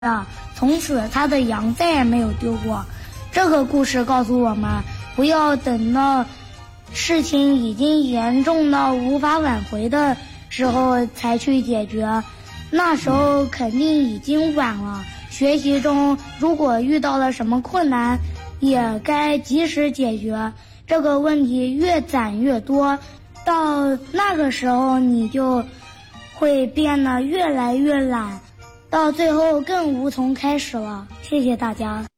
从此他的羊再也没有丢过。这个故事告诉我们，不要等到事情已经严重到无法挽回的时候才去解决，那时候肯定已经晚了。学习中如果遇到了什么困难，也该及时解决，这个问题越攒越多，到那个时候你就会变得越来越懒，到最后更无从开始了。谢谢大家。